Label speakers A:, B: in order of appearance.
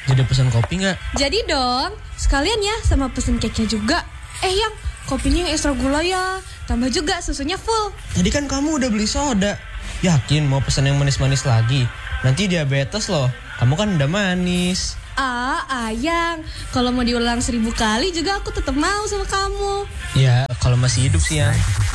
A: Jadi pesan kopi nggak?
B: Jadi dong, sekalian ya sama pesen cake-nya juga. Yang kopinya yang ekstra gula ya. Tambah juga susunya full.
A: Tadi kan kamu udah beli soda. Yakin mau pesan yang manis-manis lagi? Nanti diabetes loh. Kamu kan udah manis.
B: Ayang, kalau mau diulang 1000 kali juga aku tetap mau sama kamu.
A: Ya, kalau masih hidup sih ya.